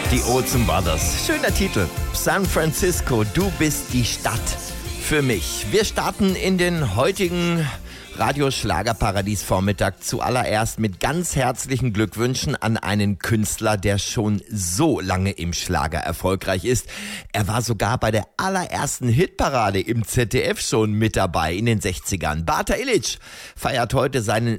Die Olsen Brothers. Schöner Titel. San Francisco, du bist die Stadt für mich. Wir starten in den heutigen Radio-Schlagerparadies-Vormittag zuallererst mit ganz herzlichen Glückwünschen an einen Künstler, der schon so lange im Schlager erfolgreich ist. Er war sogar bei der allerersten Hitparade im ZDF schon mit dabei in den 60ern. Bata Illich feiert heute seinen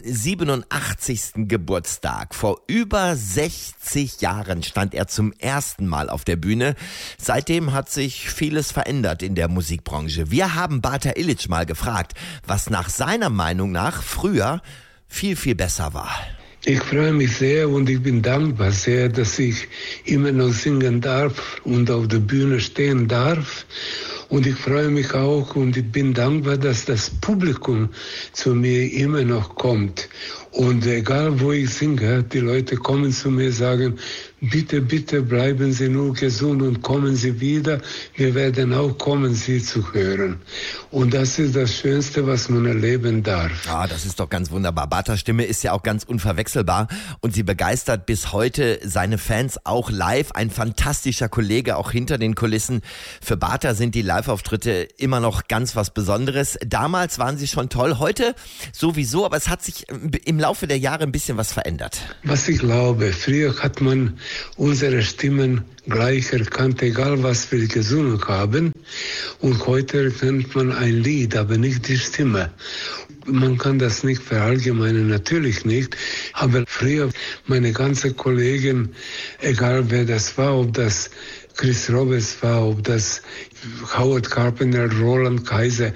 87. Geburtstag. Vor über 60 Jahren stand er zum ersten Mal auf der Bühne. Seitdem hat sich vieles verändert in der Musikbranche. Wir haben Bata Illich mal gefragt, was nach seiner Meinung nach früher viel, viel besser war. Ich freue mich sehr und ich bin dankbar sehr, dass ich immer noch singen darf und auf der Bühne stehen darf. Und ich freue mich auch und ich bin dankbar, dass das Publikum zu mir immer noch kommt. Und egal wo ich singe, die Leute kommen zu mir und sagen, bitte, bitte bleiben Sie nur gesund und kommen Sie wieder. Wir werden auch kommen, Sie zu hören. Und das ist das Schönste, was man erleben darf. Ah, das ist doch ganz wunderbar. Batas Stimme ist ja auch ganz unverwechselbar und sie begeistert bis heute seine Fans auch live. Ein fantastischer Kollege auch hinter den Kulissen. Für Bata sind die Live-Auftritte immer noch ganz was Besonderes. Damals waren sie schon toll, heute sowieso, aber es hat sich im Laufe der Jahre ein bisschen was verändert. Was ich glaube, früher hat man unsere Stimmen gleich erkannt, egal was wir gesungen haben. Und heute erkennt man ein Lied, aber nicht die Stimme. Man kann das nicht verallgemeinern, natürlich nicht. Aber früher, meine ganzen Kollegen, egal wer das war, ob das Chris Roberts war, ob das Howard Carpenter, Roland Kaiser,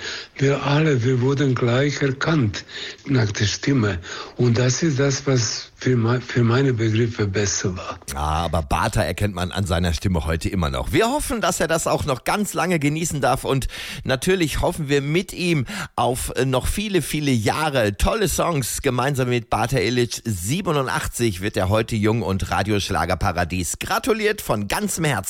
wir wurden gleich erkannt nach der Stimme. Und das ist das, was für meine Begriffe besser war. Ah, aber Bata erkennt man an seiner Stimme heute immer noch. Wir hoffen, dass er das auch noch ganz lange genießen darf und natürlich hoffen wir mit ihm auf noch viele, viele Jahre. Tolle Songs gemeinsam mit Bata Illich. 87 wird er heute jung und Radioschlagerparadies. Gratuliert von ganzem Herzen.